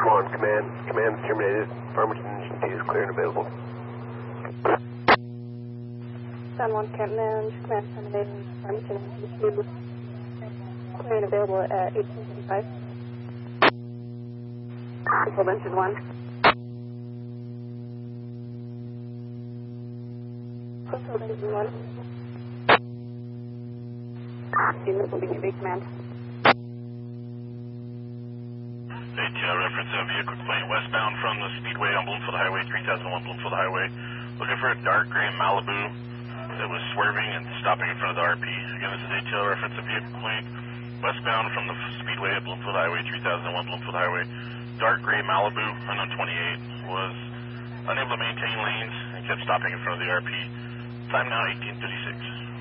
Come on, command. Command is terminated. Farmington Engine 2 is clear and available. San Juan command terminated. Farmington Engine 2 clear and available at 1835. Control Engine 1. Control Engine 1. Unit will be UV command. ATL reference vehicle plane westbound from the Speedway on Bloomfield Highway, 3001 Bloomfield Highway. Looking for a dark gray Malibu that was swerving and stopping in front of the RP. Again, this is ATL reference vehicle plane westbound from the Speedway at Bloomfield Highway, 3001 Bloomfield Highway. Dark gray Malibu, unknown 28, was unable to maintain lanes and kept stopping in front of the RP. Time now 18:36.